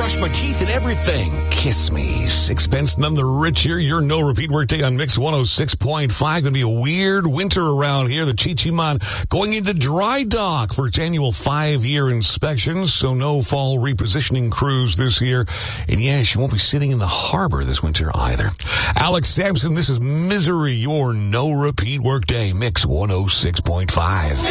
brush my teeth and everything. Kiss me. Sixpence, none the richer. Your no repeat workday on Mix 106.5. Going to be a weird winter around here. The Chi-Chi-Man going into dry dock for its annual 5-year inspection. So no fall repositioning cruise this year. And yeah, she won't be sitting in the harbor this winter either. Alex Sampson, this is Misery, your no repeat workday. Mix 106.5.